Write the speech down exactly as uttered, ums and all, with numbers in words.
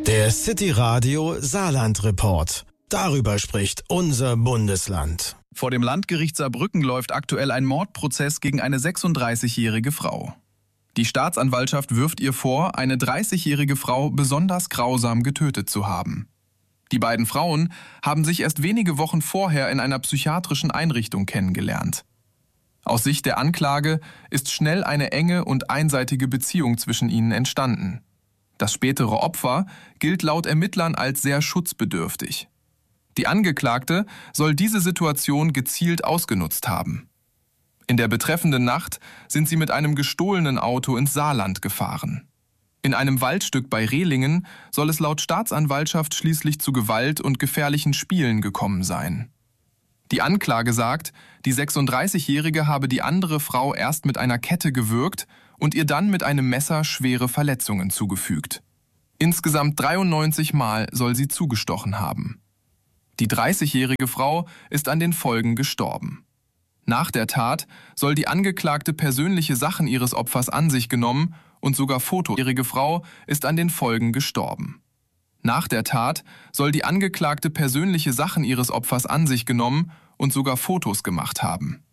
Der City Radio Saarland Report. Darüber spricht unser Bundesland. Vor dem Landgericht Saarbrücken läuft aktuell ein Mordprozess gegen eine sechsunddreißigjährige Frau. Die Staatsanwaltschaft wirft ihr vor, eine dreißigjährige Frau besonders grausam getötet zu haben. Die beiden Frauen haben sich erst wenige Wochen vorher in einer psychiatrischen Einrichtung kennengelernt. Aus Sicht der Anklage ist schnell eine enge und einseitige Beziehung zwischen ihnen entstanden. Das spätere Opfer gilt laut Ermittlern als sehr schutzbedürftig. Die Angeklagte soll diese Situation gezielt ausgenutzt haben. In der betreffenden Nacht sind sie mit einem gestohlenen Auto ins Saarland gefahren. In einem Waldstück bei Rehlingen soll es laut Staatsanwaltschaft schließlich zu Gewalt und gefährlichen Spielen gekommen sein. Die Anklage sagt, die sechsunddreißigjährige habe die andere Frau erst mit einer Kette gewürgt und ihr dann mit einem Messer schwere Verletzungen zugefügt. Insgesamt dreiundneunzig Mal soll sie zugestochen haben. Die dreißigjährige Frau ist an den Folgen gestorben. Nach der Tat soll die Angeklagte persönliche Sachen ihres Opfers an sich genommen und sogar Fotos. Die dreißigjährige Frau ist an den Folgen gestorben. Nach der Tat soll die Angeklagte persönliche Sachen ihres Opfers an sich genommen und sogar Fotos gemacht haben.